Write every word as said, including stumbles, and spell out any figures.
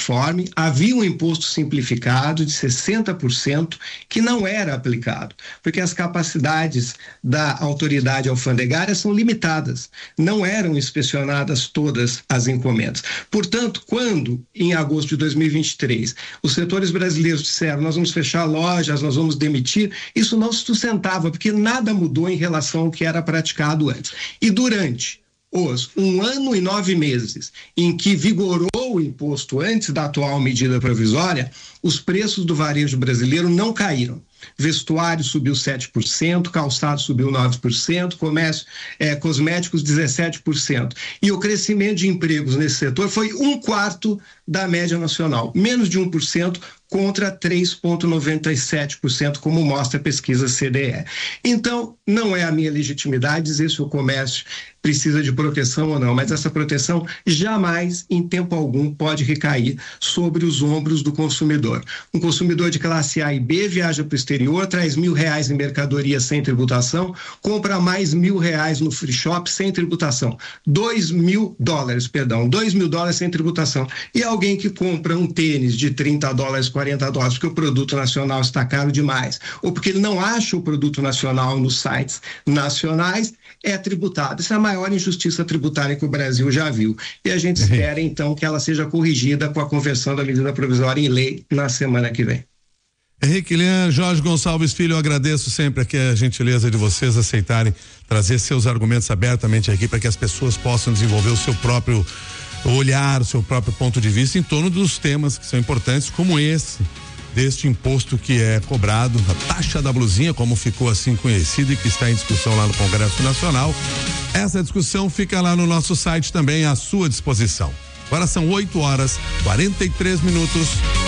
conforme, havia um imposto simplificado de sessenta por cento que não era aplicado, porque as capacidades da autoridade alfandegária são limitadas, não eram inspecionadas todas as encomendas. Portanto, quando, em agosto de dois mil e vinte e três, os setores brasileiros disseram, nós vamos fechar lojas, nós vamos demitir, isso não se sustentava, porque nada mudou em relação ao que era praticado antes. E durante os um ano e nove meses em que vigorou o imposto antes da atual medida provisória, os preços do varejo brasileiro não caíram. Vestuário subiu sete por cento, calçado subiu nove por cento, comércio, eh, cosméticos dezessete por cento. E o crescimento de empregos nesse setor foi um quarto da média nacional, menos de um por cento contra três vírgula noventa e sete por cento, como mostra a pesquisa C D E. Então, não é a minha legitimidade dizer se o comércio precisa de proteção ou não, mas essa proteção jamais, em tempo algum, pode recair sobre os ombros do consumidor. Um consumidor de classe A e B viaja para o exterior, traz mil reais em mercadoria sem tributação, compra mais mil reais no free shop sem tributação. Dois mil dólares, perdão, dois mil dólares sem tributação. E alguém que compra um tênis de trinta dólares, quarenta dólares, porque o produto nacional está caro demais, ou porque ele não acha o produto nacional nos sites nacionais, é tributado. Essa é a maior injustiça tributária que o Brasil já viu. E a gente espera, então, que ela seja corrigida com a conversão da medida provisória em lei na semana que vem. Henrique Lian, Jorge Gonçalves Filho, eu agradeço sempre aqui a gentileza de vocês aceitarem trazer seus argumentos abertamente aqui para que as pessoas possam desenvolver o seu próprio olhar, o seu próprio ponto de vista em torno dos temas que são importantes, como esse, deste imposto que é cobrado, a taxa da blusinha, como ficou assim conhecida e que está em discussão lá no Congresso Nacional. Essa discussão fica lá no nosso site também à sua disposição. Agora são oito horas, quarenta e três minutos.